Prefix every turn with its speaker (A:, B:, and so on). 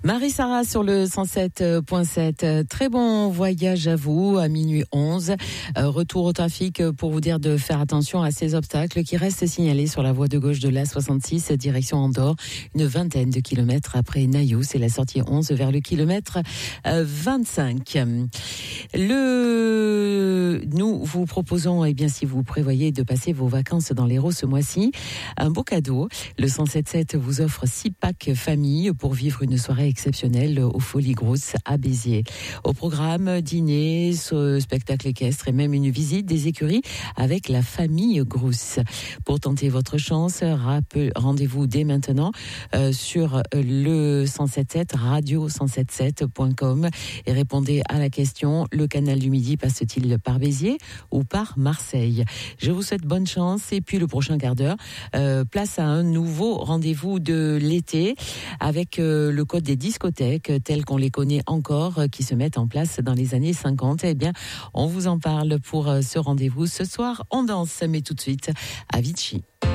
A: Marie-Sarah sur le 107.7. Très bon voyage à vous, à minuit 11. Retour au trafic pour vous dire de faire attention à ces obstacles qui restent signalés sur la voie de gauche de l'A66, direction Andorre. Une vingtaine de kilomètres après Naïou, c'est la sortie 11 vers le kilomètre 25. Nous vous proposons, si vous prévoyez de passer vos vacances dans l'Hérault ce mois-ci, un beau cadeau. Le 107.7 vous offre 6 packs famille pour vivre une soirée exceptionnelle aux Folies Grosses à Béziers. Au programme, dîner, spectacle équestre et même une visite des écuries avec la famille Grosse. Pour tenter votre chance, rendez-vous dès maintenant sur le 107.7, radio177.com et répondez à la question: le canal du Midi passe-t-il par Béziers ou par Marseille? Je vous souhaite bonne chance et puis le prochain quart d'heure, place à un nouveau rendez-vous de l'été avec le code des discothèques telles qu'on les connaît encore, qui se mettent en place dans les années 50. On vous en parle pour ce rendez-vous. Ce soir, on danse, mais tout de suite, Avicii.